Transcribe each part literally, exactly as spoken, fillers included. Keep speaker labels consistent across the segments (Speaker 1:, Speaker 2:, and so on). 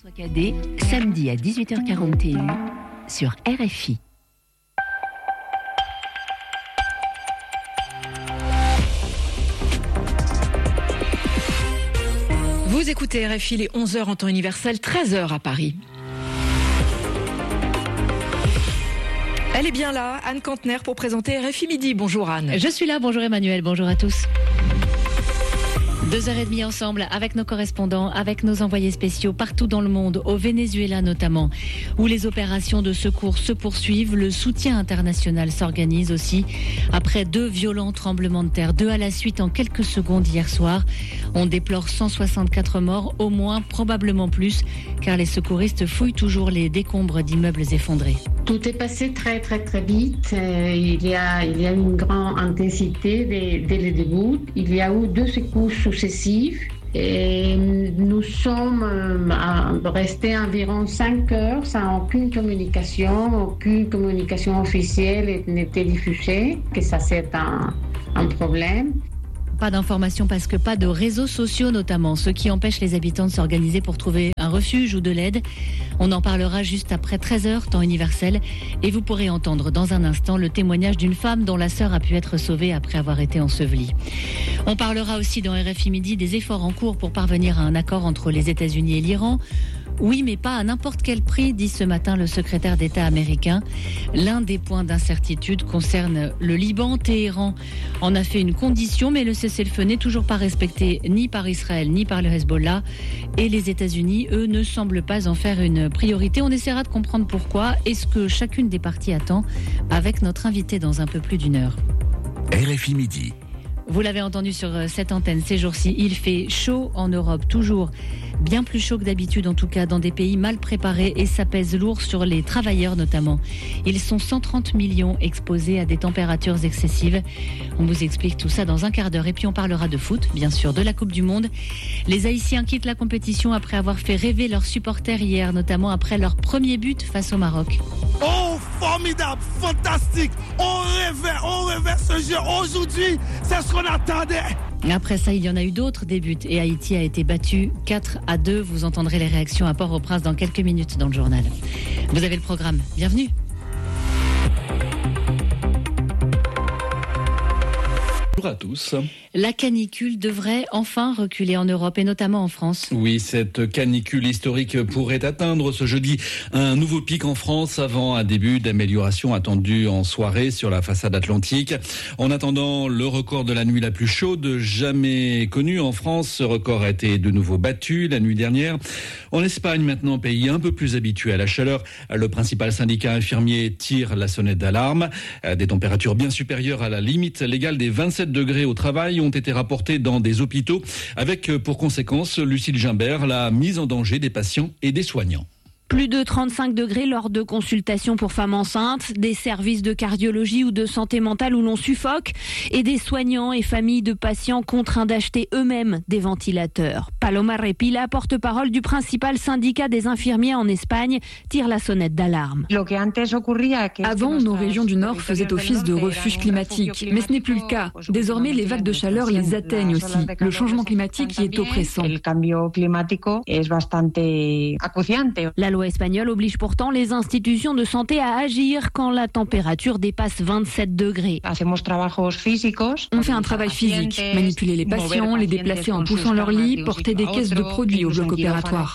Speaker 1: Cadet, samedi à dix-huit heures quarante et un sur R F I.
Speaker 2: Vous écoutez R F I, les onze heures en temps universel, treize heures à Paris. Elle est bien là, Anne Kantner, pour présenter R F I Midi. Bonjour Anne.
Speaker 3: Je suis là, bonjour Emmanuel, bonjour à tous. Deux heures et demie ensemble avec nos correspondants, avec nos envoyés spéciaux partout dans le monde, au Venezuela notamment, où les opérations de secours se poursuivent. Le soutien international s'organise aussi après deux violents tremblements de terre, deux à la suite en quelques secondes hier soir. On déplore cent soixante-quatre morts, au moins, probablement plus, car les secouristes fouillent toujours les décombres d'immeubles effondrés.
Speaker 4: Tout est passé très très très vite. Euh, il y a il y a une grande intensité dès, dès le début. Il y a eu deux secours successifs et nous sommes euh, restés environ cinq heures sans aucune communication, aucune communication officielle n'était diffusée. Que ça c'est un, un problème.
Speaker 3: Pas d'informations parce que pas de réseaux sociaux notamment, ce qui empêche les habitants de s'organiser pour trouver un refuge ou de l'aide. On en parlera juste après treize heures, temps universel, et vous pourrez entendre dans un instant le témoignage d'une femme dont la sœur a pu être sauvée après avoir été ensevelie. On parlera aussi dans R F I Midi des efforts en cours pour parvenir à un accord entre les États-Unis et l'Iran. Oui, mais pas à n'importe quel prix, dit ce matin le secrétaire d'État américain. L'un des points d'incertitude concerne le Liban. Téhéran en a fait une condition, mais le cessez-le-feu n'est toujours pas respecté ni par Israël ni par le Hezbollah. Et les États-Unis, eux, ne semblent pas en faire une priorité. On essaiera de comprendre pourquoi et ce que chacune des parties attend avec notre invité dans un peu plus d'une heure.
Speaker 5: R F I Midi.
Speaker 3: Vous l'avez entendu sur cette antenne ces jours-ci, il fait chaud en Europe, toujours bien plus chaud que d'habitude, en tout cas dans des pays mal préparés, et ça pèse lourd sur les travailleurs notamment. Ils sont cent trente millions exposés à des températures excessives. On vous explique tout ça dans un quart d'heure et puis on parlera de foot, bien sûr, de la Coupe du Monde. Les Haïtiens quittent la compétition après avoir fait rêver leurs supporters hier, notamment après leur premier but face au Maroc.
Speaker 6: Oh, formidable, fantastique. On rêvait, on rêvait ce jeu. Aujourd'hui, c'est ce qu'on attendait.
Speaker 3: Après ça, il y en a eu d'autres des buts et Haïti a été battu quatre à deux. Vous entendrez les réactions à Port-au-Prince dans quelques minutes dans le journal. Vous avez le programme. Bienvenue.
Speaker 7: Bonjour à tous.
Speaker 3: La canicule devrait enfin reculer en Europe et notamment en France.
Speaker 7: Oui, cette canicule historique pourrait atteindre ce jeudi un nouveau pic en France avant un début d'amélioration attendu en soirée sur la façade atlantique. En attendant, le record de la nuit la plus chaude jamais connue en France, ce record a été de nouveau battu la nuit dernière. En Espagne, maintenant, pays un peu plus habitué à la chaleur, le principal syndicat infirmier tire la sonnette d'alarme. Des températures bien supérieures à la limite légale des vingt-sept degrés au travail ont été rapportés dans des hôpitaux avec pour conséquence, Lucille Gimbert, la mise en danger des patients et des soignants.
Speaker 8: Plus de trente-cinq degrés lors de consultations pour femmes enceintes, des services de cardiologie ou de santé mentale où l'on suffoque et des soignants et familles de patients contraints d'acheter eux-mêmes des ventilateurs. Paloma Repila, porte-parole du principal syndicat des infirmiers en Espagne, tire la sonnette d'alarme.
Speaker 9: Avant, nos régions du Nord faisaient office de refuge climatique, mais ce n'est plus le cas. Désormais, les vagues de chaleur les atteignent aussi. Le changement climatique y est oppressant.
Speaker 8: La loi espagnole oblige pourtant les institutions de santé à agir quand la température dépasse vingt-sept degrés.
Speaker 9: On fait un travail physique, manipuler les patients, les déplacer en poussant leur lit, porter des caisses de produits au bloc opératoire.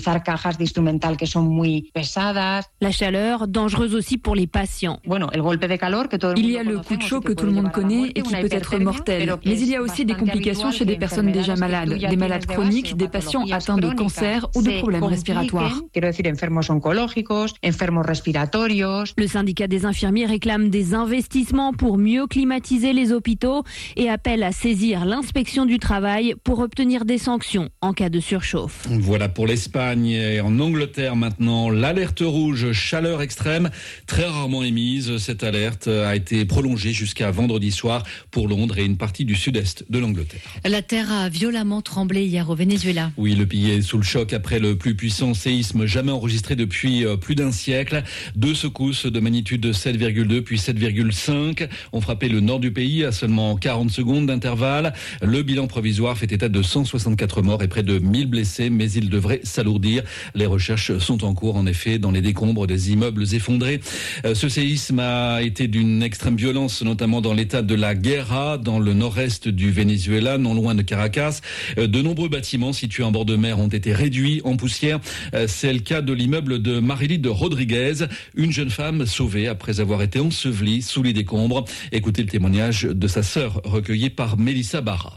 Speaker 8: La chaleur, dangereuse aussi pour les patients.
Speaker 9: Il y a le coup de chaud que tout le monde connaît et qui peut être mortel. Mais il y a aussi des complications chez des personnes déjà malades, des malades chroniques, des patients atteints de cancer ou de problèmes respiratoires.
Speaker 8: Le syndicat des infirmiers réclame des investissements pour mieux climatiser les hôpitaux et appelle à saisir l'inspection du travail pour obtenir des sanctions en cas de surchauffe.
Speaker 7: Voilà pour l'Espagne. Et en Angleterre maintenant, l'alerte rouge chaleur extrême, très rarement émise. Cette alerte a été prolongée jusqu'à vendredi soir pour Londres et une partie du sud-est de l'Angleterre.
Speaker 3: La terre a violemment tremblé hier au Venezuela.
Speaker 7: Oui, le pays est sous le choc après le plus puissant séisme jamais enregistré enregistré depuis plus d'un siècle. Deux secousses de magnitude sept virgule deux puis sept virgule cinq ont frappé le nord du pays à seulement quarante secondes d'intervalle. Le bilan provisoire fait état de cent soixante-quatre morts et près de mille blessés, mais il devrait s'alourdir. Les recherches sont en cours, en effet, dans les décombres des immeubles effondrés. Ce séisme a été d'une extrême violence, notamment dans l'état de la Guerra, dans le nord-est du Venezuela, non loin de Caracas. De nombreux bâtiments situés en bord de mer ont été réduits en poussière. C'est le cas de l'immeuble de Marilide Rodriguez, une jeune femme sauvée après avoir été ensevelie sous les décombres. Écoutez le témoignage de sa sœur, recueilli par Melissa Barra.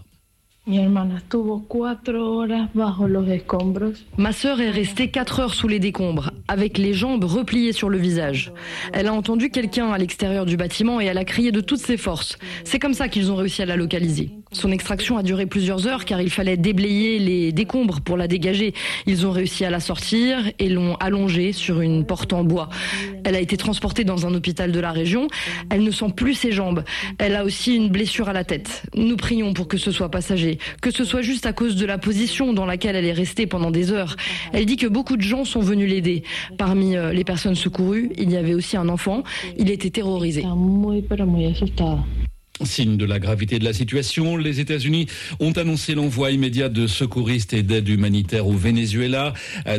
Speaker 10: Ma sœur est restée quatre heures sous les décombres, avec les jambes repliées sur le visage. Elle a entendu quelqu'un à l'extérieur du bâtiment et elle a crié de toutes ses forces. C'est comme ça qu'ils ont réussi à la localiser. Son extraction a duré plusieurs heures car il fallait déblayer les décombres pour la dégager. Ils ont réussi à la sortir et l'ont allongée sur une porte en bois. Elle a été transportée dans un hôpital de la région. Elle ne sent plus ses jambes. Elle a aussi une blessure à la tête. Nous prions pour que ce soit passager. Que ce soit juste à cause de la position dans laquelle elle est restée pendant des heures. Elle dit que beaucoup de gens sont venus l'aider. Parmi les personnes secourues, il y avait aussi un enfant. Il était terrorisé.
Speaker 7: Signe de la gravité de la situation, les États-Unis ont annoncé l'envoi immédiat de secouristes et d'aide humanitaire au Venezuela.